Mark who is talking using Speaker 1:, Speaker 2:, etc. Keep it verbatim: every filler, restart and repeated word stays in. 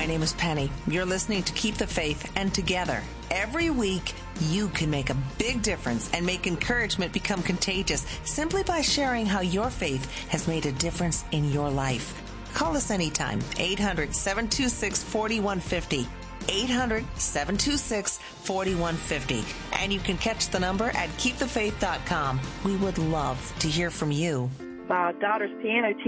Speaker 1: My name is Penny. You're listening to Keep the Faith, and together, every week, you can make a big difference and make encouragement become contagious simply by sharing how your faith has made a difference in your life. Call us anytime, eight hundred, seven two six, four one five zero, eight hundred, seven two six, four one five zero, and you can catch the number at keep the faith dot com. We would love to hear from you.
Speaker 2: My daughter's piano teacher